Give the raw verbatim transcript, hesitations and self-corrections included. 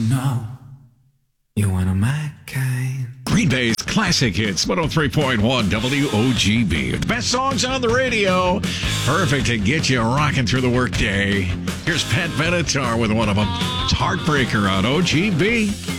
know you're one of my kind. Green Bay's classic hits, one oh three point one W O G B. Best songs on the radio. Perfect to get you rocking through the workday. Here's Pat Benatar with one of them. It's Heartbreaker on O G B.